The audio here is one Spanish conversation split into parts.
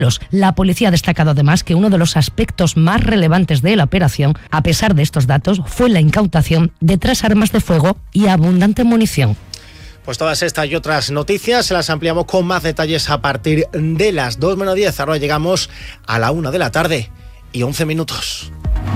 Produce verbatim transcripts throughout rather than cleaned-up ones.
La policía ha destacado además que uno de los aspectos más relevantes de la operación, a pesar de estos datos, fue la incautación de tres armas de fuego y abundante munición. Pues todas estas y otras noticias se las ampliamos con más detalles a partir de las dos menos diez. Ahora llegamos a la una de la tarde y once minutos.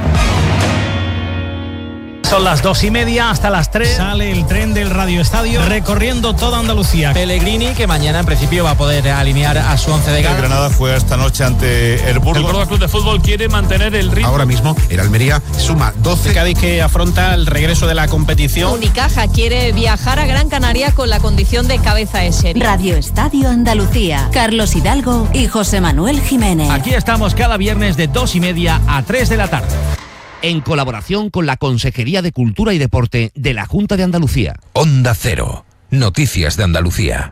Son las dos y media, hasta las tres sale el tren del Radio Estadio recorriendo toda Andalucía. Pellegrini, que mañana en principio va a poder alinear a su once de gala. El Granada fue esta noche ante el Burgos. El Córdoba Club de Fútbol quiere mantener el ritmo. Ahora mismo el Almería suma doce. El Cádiz, que afronta el regreso de la competición. Unicaja quiere viajar a Gran Canaria con la condición de cabeza de serie. Radio Estadio Andalucía, Carlos Hidalgo y José Manuel Jiménez. Aquí estamos cada viernes de dos y media a tres de la tarde. En colaboración con la Consejería de Cultura y Deporte de la Junta de Andalucía. Onda Cero, Noticias de Andalucía.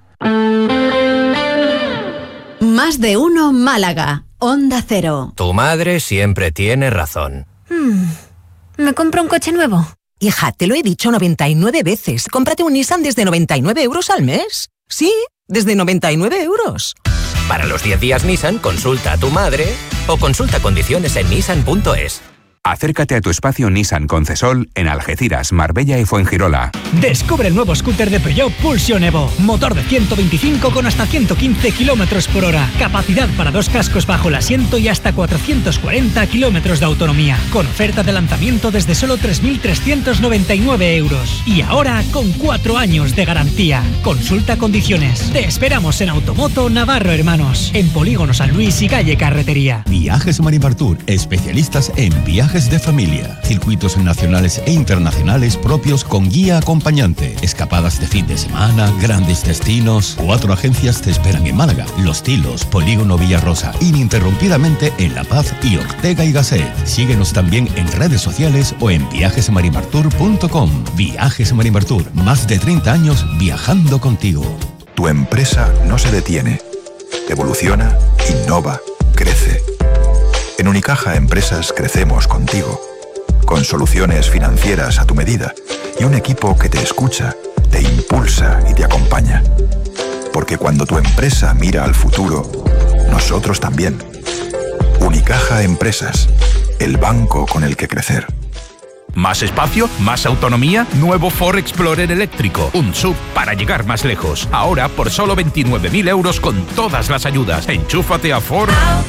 Más de uno Málaga, Onda Cero. Tu madre siempre tiene razón. Hmm. ¿Me compro un coche nuevo? Hija, te lo he dicho noventa y nueve veces. Cómprate un Nissan desde noventa y nueve euros al mes. Sí, desde noventa y nueve euros. Para los diez días Nissan, consulta a tu madre o consulta condiciones en nissan punto es. Acércate a tu espacio Nissan Concesol en Algeciras, Marbella y Fuengirola. Descubre el nuevo scooter de Peugeot Pulsion Evo. Motor de ciento veinticinco con hasta ciento quince kilómetros por hora. Capacidad para dos cascos bajo el asiento y hasta cuatrocientos cuarenta kilómetros de autonomía. Con oferta de lanzamiento desde solo tres mil trescientos noventa y nueve euros. Y ahora con cuatro años de garantía. Consulta condiciones. Te esperamos en Automoto Navarro Hermanos. En Polígono San Luis y Calle Carretería. Viajes Maripartour, especialistas en viajes de familia, circuitos nacionales e internacionales propios con guía acompañante, escapadas de fin de semana, grandes destinos. Cuatro agencias te esperan en Málaga: Los Tilos, Polígono Villarrosa, ininterrumpidamente en La Paz y Ortega y Gasset. Síguenos también en redes sociales o en viajes maripartour punto com. Viajes Maripartour, más de treinta años viajando contigo. Tu empresa no se detiene, evoluciona, innova, crece. En Unicaja Empresas crecemos contigo, con soluciones financieras a tu medida y un equipo que te escucha, te impulsa y te acompaña. Porque cuando tu empresa mira al futuro, nosotros también. Unicaja Empresas, el banco con el que crecer. Más espacio, más autonomía, nuevo Ford Explorer eléctrico, un S U V para llegar más lejos. Ahora por solo veintinueve mil euros con todas las ayudas. Enchúfate a Ford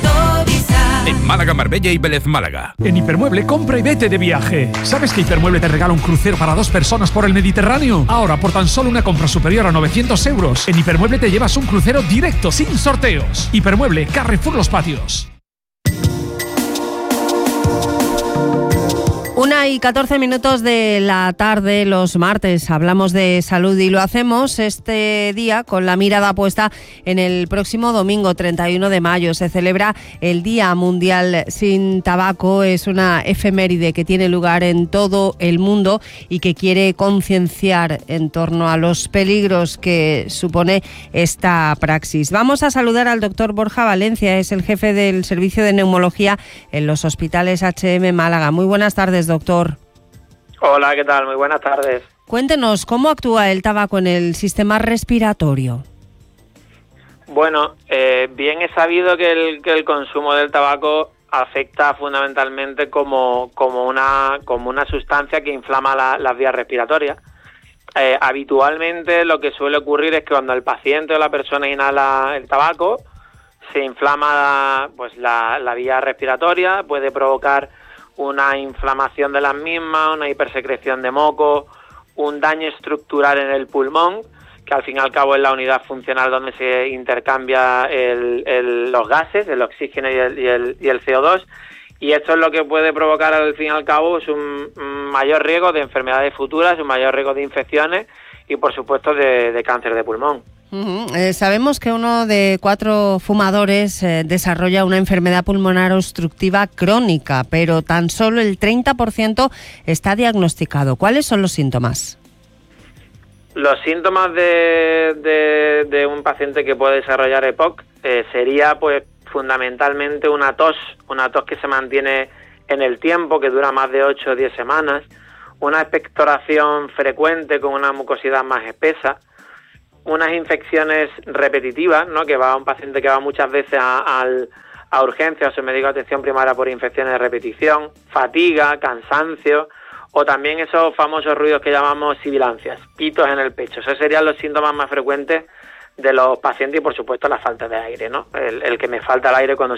en Málaga, Marbella y Vélez Málaga. En Hipermueble compra y vete de viaje. ¿Sabes que Hipermueble te regala un crucero para dos personas por el Mediterráneo? Ahora, por tan solo una compra superior a novecientos euros, en Hipermueble te llevas un crucero directo, sin sorteos. Hipermueble, Carrefour Los Patios. Una y catorce minutos de la tarde, los martes, hablamos de salud y lo hacemos este día con la mirada puesta en el próximo domingo treinta y uno de mayo. Se celebra el Día Mundial sin Tabaco. Es una efeméride que tiene lugar en todo el mundo y que quiere concienciar en torno a los peligros que supone esta praxis. Vamos a saludar al doctor Borja Valencia, es el jefe del Servicio de Neumología en los Hospitales H M Málaga. Muy buenas tardes, doctor. Hola, ¿qué tal? Muy buenas tardes. Cuéntenos, ¿cómo actúa el tabaco en el sistema respiratorio? Bueno, eh, bien es sabido que el, que el consumo del tabaco afecta fundamentalmente como, como, una, como una sustancia que inflama la, las vías respiratorias. Eh, habitualmente lo que suele ocurrir es que cuando el paciente o la persona inhala el tabaco, se inflama pues la, la vía respiratoria, puede provocar una inflamación de las mismas, una hipersecreción de moco, un daño estructural en el pulmón, que al fin y al cabo es la unidad funcional donde se intercambia el, el, los gases, el oxígeno y el, y, el, y el C O dos, y esto es lo que puede provocar al fin y al cabo es un, un mayor riesgo de enfermedades futuras, un mayor riesgo de infecciones y por supuesto de, de cáncer de pulmón. Uh-huh. Eh, sabemos que uno de cuatro fumadores eh, desarrolla una enfermedad pulmonar obstructiva crónica, pero tan solo el treinta por ciento está diagnosticado. ¿Cuáles son los síntomas? Los síntomas de, de, de un paciente que puede desarrollar E P O C eh, sería pues fundamentalmente una tos, una tos que se mantiene en el tiempo, que dura más de ocho o diez semanas, una expectoración frecuente con una mucosidad más espesa, unas infecciones repetitivas, ¿no? Que va un paciente que va muchas veces a, al, a urgencias o su médico de atención primaria por infecciones de repetición, fatiga, cansancio, o también esos famosos ruidos que llamamos sibilancias, pitos en el pecho. Esos serían los síntomas más frecuentes de los pacientes y, por supuesto, la falta de aire, ¿no? El, el que me falta el aire cuando